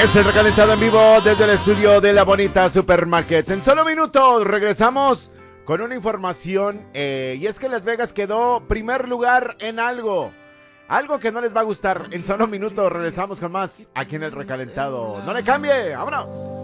Es el recalentado en vivo desde el estudio de la bonita Supermarkets. En solo minutos regresamos con una información y es que Las Vegas quedó primer lugar en algo que no les va a gustar. En solo minutos regresamos con más aquí en el recalentado. No le cambie, vámonos.